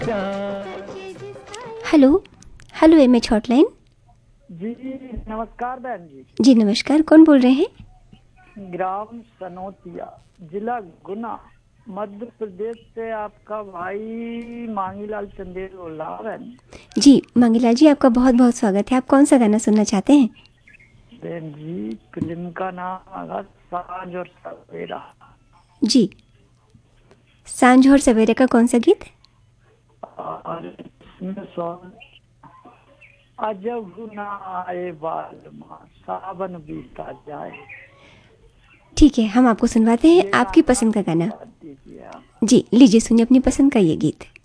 Hello. Hello MH hotline. जी नमस्कार बहन जी। जी नमस्कार, कौन बोल रहे हैं? ग्राम सनोतिया, जिला गुना, मध्य प्रदेश से आपका भाई मांगीलाल चंदेल बोल रहा है बहन। जी मांगीलाल जी, आपका बहुत बहुत स्वागत है। आप कौन सा गाना सुनना चाहते हैं? बहन जी फिल्म का नाम आगा साँझ और सवेरा। जी, सांझ और सवेरे का कौन सा गीत? और इसमें सॉन्ग अजब ना आए बालमा सावन बीता जाए। ठीक है, हम आपको सुनवाते हैं ये आपकी गाना पसंद का गाना। सुनवा दीजिए आप। जी लीजिए, सुनिए अपनी पसंद का ये गीत।